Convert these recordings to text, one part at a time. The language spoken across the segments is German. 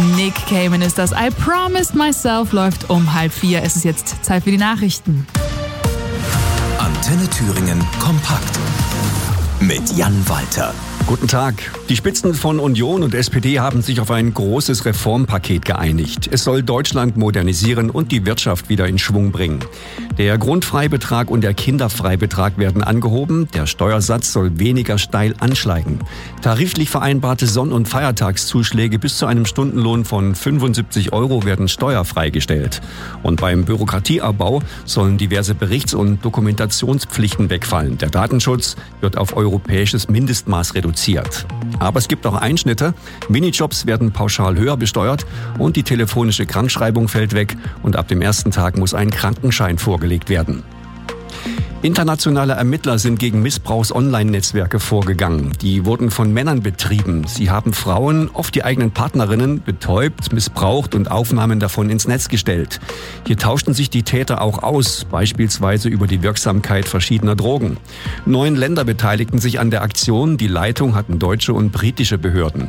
Nick Cayman ist das. I Promised Myself läuft um 3:30. Es ist jetzt Zeit für die Nachrichten. Antenne Thüringen kompakt mit Jan Walter. Guten Tag. Die Spitzen von Union und SPD haben sich auf ein großes Reformpaket geeinigt. Es soll Deutschland modernisieren und die Wirtschaft wieder in Schwung bringen. Der Grundfreibetrag und der Kinderfreibetrag werden angehoben. Der Steuersatz soll weniger steil ansteigen. Tariflich vereinbarte Sonn- und Feiertagszuschläge bis zu einem Stundenlohn von 75 € werden steuerfrei gestellt. Und beim Bürokratieabbau sollen diverse Berichts- und Dokumentationspflichten wegfallen. Der Datenschutz wird auf europäisches Mindestmaß reduziert. Aber es gibt auch Einschnitte. Minijobs werden pauschal höher besteuert und die telefonische Krankschreibung fällt weg und ab dem ersten Tag muss ein Krankenschein vorgelegt werden. Internationale Ermittler sind gegen Missbrauchs-Online-Netzwerke vorgegangen. Die wurden von Männern betrieben. Sie haben Frauen, oft die eigenen Partnerinnen, betäubt, missbraucht und Aufnahmen davon ins Netz gestellt. Hier tauschten sich die Täter auch aus, beispielsweise über die Wirksamkeit verschiedener Drogen. 9 Länder beteiligten sich an der Aktion. Die Leitung hatten deutsche und britische Behörden.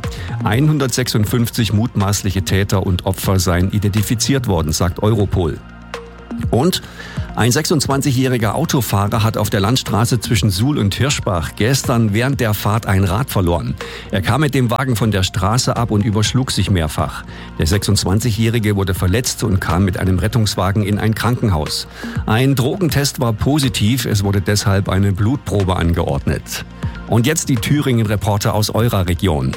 156 mutmaßliche Täter und Opfer seien identifiziert worden, sagt Europol. Und ein 26-jähriger Autofahrer hat auf der Landstraße zwischen Suhl und Hirschbach gestern während der Fahrt ein Rad verloren. Er kam mit dem Wagen von der Straße ab und überschlug sich mehrfach. Der 26-jährige wurde verletzt und kam mit einem Rettungswagen in ein Krankenhaus. Ein Drogentest war positiv, es wurde deshalb eine Blutprobe angeordnet. Und jetzt die Thüringen-Reporter aus eurer Region.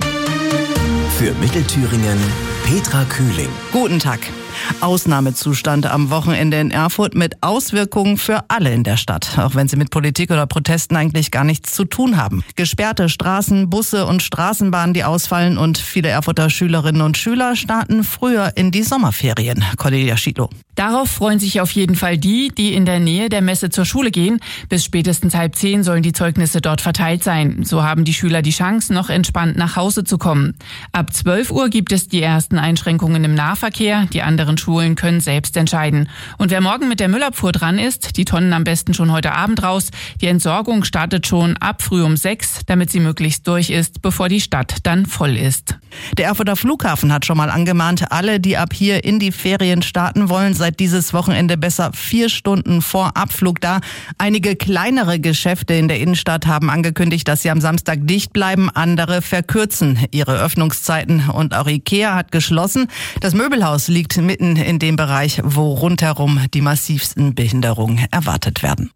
Für Mittelthüringen Petra Kühling. Guten Tag. Ausnahmezustand am Wochenende in Erfurt mit Auswirkungen für alle in der Stadt, auch wenn sie mit Politik oder Protesten eigentlich gar nichts zu tun haben. Gesperrte Straßen, Busse und Straßenbahnen, die ausfallen, und viele Erfurter Schülerinnen und Schüler starten früher in die Sommerferien. Cornelia Schiedlow. Darauf freuen sich auf jeden Fall die in der Nähe der Messe zur Schule gehen. Bis spätestens 9:30 sollen die Zeugnisse dort verteilt sein. So haben die Schüler die Chance, noch entspannt nach Hause zu kommen. Ab 12 Uhr gibt es die ersten Einschränkungen im Nahverkehr. Die anderen Schulen können selbst entscheiden. Und wer morgen mit der Müllabfuhr dran ist, die Tonnen am besten schon heute Abend raus. Die Entsorgung startet schon ab früh um 6, damit sie möglichst durch ist, bevor die Stadt dann voll ist. Der Erfurter Flughafen hat schon mal angemahnt, alle, die ab hier in die Ferien starten wollen, seit dieses Wochenende besser 4 Stunden vor Abflug da. Einige kleinere Geschäfte in der Innenstadt haben angekündigt, dass sie am Samstag dicht bleiben. Andere verkürzen ihre Öffnungszeiten. Und auch IKEA hat geschlossen. Das Möbelhaus liegt mitten in dem Bereich, wo rundherum die massivsten Behinderungen erwartet werden.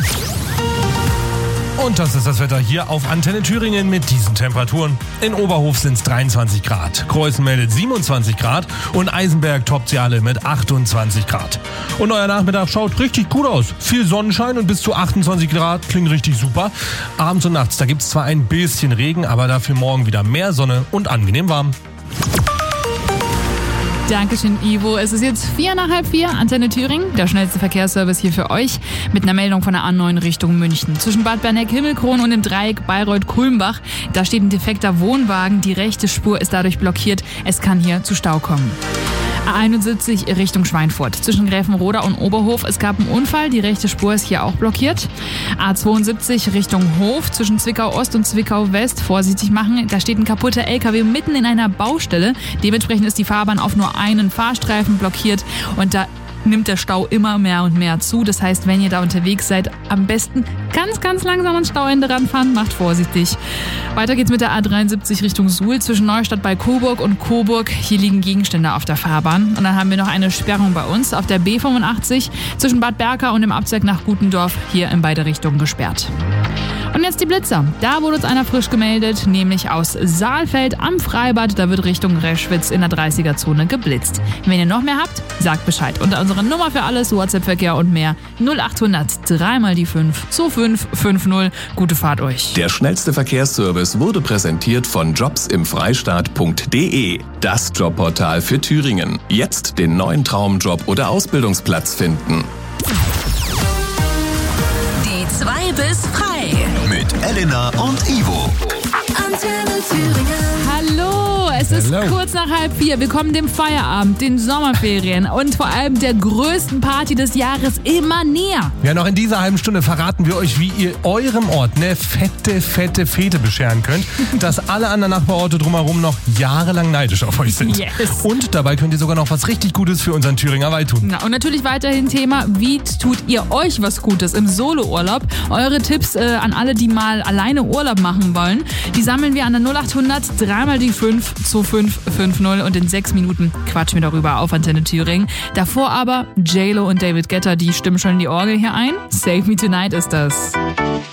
Und das ist das Wetter hier auf Antenne Thüringen mit diesen Temperaturen. In Oberhof sind es 23 Grad, Kreuzen meldet 27 Grad und Eisenberg toppt sie alle mit 28 Grad. Und euer Nachmittag schaut richtig gut aus. Viel Sonnenschein und bis zu 28 Grad, klingt richtig super. Abends und nachts, da gibt es zwar ein bisschen Regen, aber dafür morgen wieder mehr Sonne und angenehm warm. Dankeschön, Ivo. Es ist jetzt 3:45, Antenne Thüringen, der schnellste Verkehrsservice hier für euch, mit einer Meldung von der A9 Richtung München. Zwischen Bad Berneck-Himmelkron und dem Dreieck Bayreuth-Kulmbach, da steht ein defekter Wohnwagen. Die rechte Spur ist dadurch blockiert. Es kann hier zu Stau kommen. A71 Richtung Schweinfurt. Zwischen Gräfenroda und Oberhof. Es gab einen Unfall. Die rechte Spur ist hier auch blockiert. A72 Richtung Hof. Zwischen Zwickau Ost und Zwickau West. Vorsichtig machen. Da steht ein kaputter LKW mitten in einer Baustelle. Dementsprechend ist die Fahrbahn auf nur einen Fahrstreifen blockiert. Und da nimmt der Stau immer mehr und mehr zu. Das heißt, wenn ihr da unterwegs seid, am besten ganz langsam ans Stauende ranfahren. Macht vorsichtig. Weiter geht's mit der A73 Richtung Suhl zwischen Neustadt bei Coburg und Coburg. Hier liegen Gegenstände auf der Fahrbahn. Und dann haben wir noch eine Sperrung bei uns auf der B85 zwischen Bad Berka und dem Abzweig nach Gutendorf. Hier in beide Richtungen gesperrt. Und jetzt die Blitzer. Da wurde uns einer frisch gemeldet, nämlich aus Saalfeld am Freibad. Da wird Richtung Reschwitz in der 30er-Zone geblitzt. Wenn ihr noch mehr habt, sagt Bescheid. Unter unsere Nummer für alles, WhatsApp-Verkehr und mehr 0800 3x5 2550. Gute Fahrt euch. Der schnellste Verkehrsservice wurde präsentiert von jobsimfreistaat.de. Das Jobportal für Thüringen. Jetzt den neuen Traumjob oder Ausbildungsplatz finden. Die 2 bis frei. Mit Elena und Ivo. Antenne Thüringen. Hallo, es ist kurz nach 3:30. Wir kommen dem Feierabend, den Sommerferien und vor allem der größten Party des Jahres immer näher. Ja, noch in dieser halben Stunde verraten wir euch, wie ihr eurem Ort eine fette Fete bescheren könnt, dass alle anderen Nachbarorte drumherum noch jahrelang neidisch auf euch sind. Yes. Und dabei könnt ihr sogar noch was richtig Gutes für unseren Thüringer Wald tun. Na, und natürlich weiterhin Thema, wie tut ihr euch was Gutes im Solo-Urlaub? Eure Tipps an alle, die mal alleine Urlaub machen wollen, die sammeln wir an der 0800 3 die 5 2550 und in 6 Minuten quatschen wir darüber auf Antenne Thüringen. Davor aber J-Lo und David Guetta, die stimmen schon in die Orgel hier ein. Save Me Tonight ist das.